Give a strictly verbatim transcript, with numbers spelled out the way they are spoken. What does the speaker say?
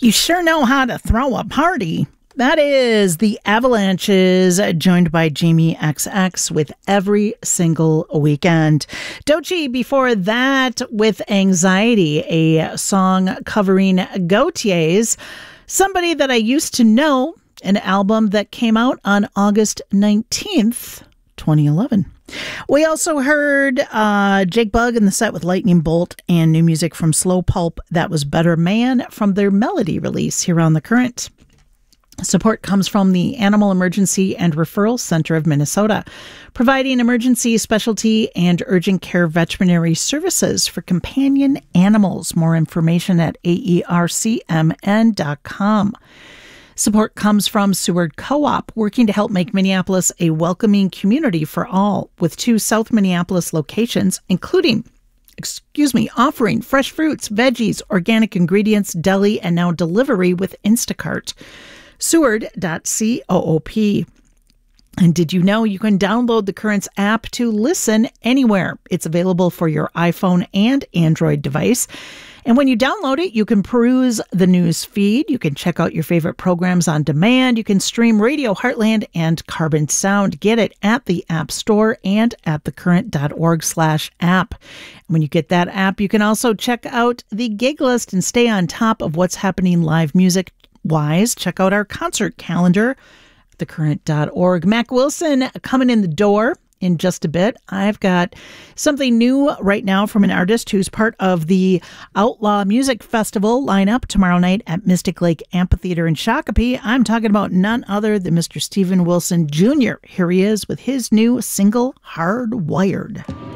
You sure know how to throw a party. That is the Avalanches, joined by Jamie X X with Every Single Weekend. Doechii before that with Anxiety, a song covering Gotye's Somebody That I Used to Know, an album that came out on August nineteenth, twenty eleven. We also heard uh, Jake Bugg in the set with Lightning Bolt and new music from Slow Pulp. That was Better Man from their Melody release here on The Current. Support comes from the Animal Emergency and Referral Center of Minnesota, providing emergency, specialty, and urgent care veterinary services for companion animals. More information at A E R C M N dot com. Support comes from Seward Co-op, working to help make Minneapolis a welcoming community for all, with two South Minneapolis locations, including, excuse me, offering fresh fruits, veggies, organic ingredients, deli, and now delivery with Instacart. Seward dot coop. And did you know you can download the Currents app to listen anywhere? It's available for your iPhone and Android device. And when you download it, you can peruse the news feed. You can check out your favorite programs on demand. You can stream Radio Heartland and Carbon Sound. Get it at the App Store and at thecurrent.org slash app. When you get that app, you can also check out the gig list and stay on top of what's happening live music-wise. Check out our concert calendar, thecurrent dot org. Mac Wilson coming in the door in just a bit. I've got something new right now from an artist who's part of the Outlaw Music Festival lineup tomorrow night at Mystic Lake Amphitheater in Shakopee. I'm talking about none other than Mister Steven Wilson Junior Here he is with his new single, Hardwired.